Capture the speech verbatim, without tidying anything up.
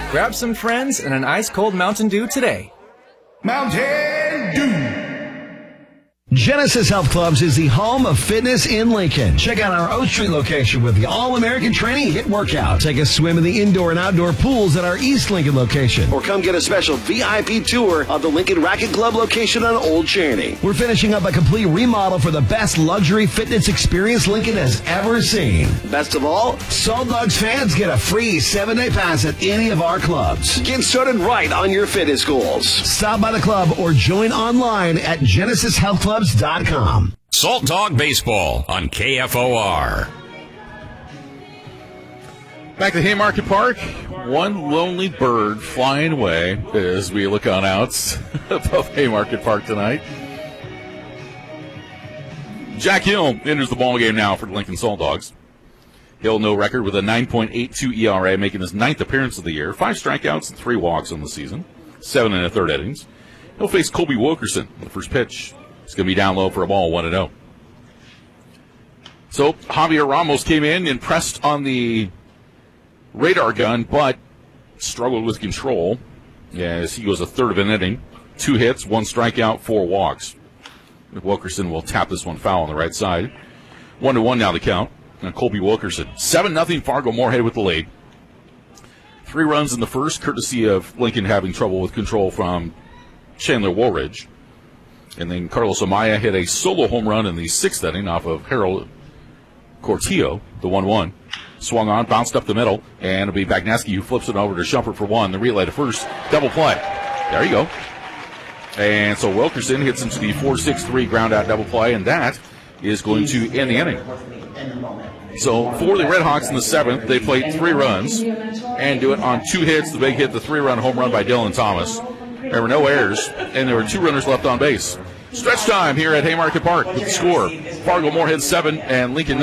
Grab some friends and an ice-cold Mountain Dew today. Mountain Dew. Genesis Health Clubs is the home of fitness in Lincoln. Check out our O Street location with the All-American Training Hit Workout. Take a swim in the indoor and outdoor pools at our East Lincoln location. Or come get a special V I P tour of the Lincoln Racket Club location on Old Charity. We're finishing up a complete remodel for the best luxury fitness experience Lincoln has ever seen. Best of all, Salt Dogs fans get a free seven-day pass at any of our clubs. Get started right on your fitness goals. Stop by the club or join online at genesis health club dot com. Salt Dog Baseball on K F O R. Back to Haymarket Park. One lonely bird flying away as we look on outs above Haymarket Park tonight. Jack Hill enters the ball game now for the Lincoln Salt Dogs. Hill, no record with a nine point eight two E R A, making his ninth appearance of the year. Five strikeouts and three walks on the season. Seven and a third innings. He'll face Colby Wilkerson on the first pitch. It's going to be down low for a ball, one and oh. So Javier Ramos came in and pressed on the radar gun, but struggled with control as he goes a third of an inning. Two hits, one strikeout, four walks. Wilkerson will tap this one foul on the right side. One to one now the count. And Colby Wilkerson. seven nothing Fargo Moorhead with the lead. Three runs in the first, courtesy of Lincoln having trouble with control from Chandler Woolridge. And then Carlos Amaya hit a solo home run in the sixth inning off of Harold Cortillo, the one one. Swung on, bounced up the middle, and it'll be Bagneski who flips it over to Shumpert for one. The relay to first, double play. There you go. And so Wilkerson hits into the four six three ground out double play, and that is going to end the inning. So for the Red Hawks in the seventh, they played three runs and do it on two hits. The big hit, the three-run home run by Dylan Thomas. There were no errors, and there were two runners left on base. Stretch time here at Haymarket Park with the score. Fargo Moorhead seven and Lincoln